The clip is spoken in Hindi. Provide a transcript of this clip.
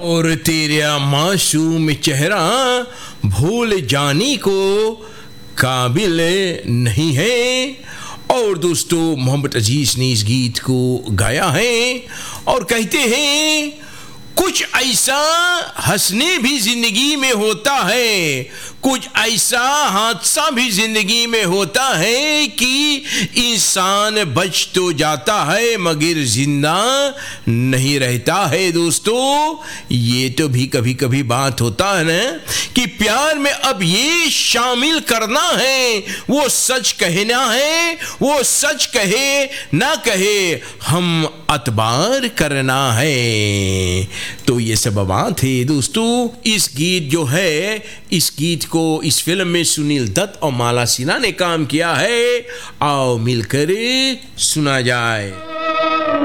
और तेरा मासूम चेहरा भूल जाने को काबिल नहीं है। और दोस्तों, मोहम्मद अजीज ने इस गीत को गाया है और कहते हैं, कुछ ऐसा हंसने भी जिंदगी में होता है, कुछ ऐसा हादसा भी जिंदगी में होता है कि इंसान बच तो जाता है मगर जिंदा नहीं रहता है। दोस्तों, ये तो भी कभी कभी बात होता है ना कि प्यार में अब ये शामिल करना है, वो सच कहना है, वो सच कहे ना कहे, हम अतबार करना है। तो ये सब बात है दोस्तों। इस गीत जो है, इस गीत को इस फिल्म में सुनील दत्त और माला सिन्हा ने काम किया है। आओ मिलकर सुना जाए।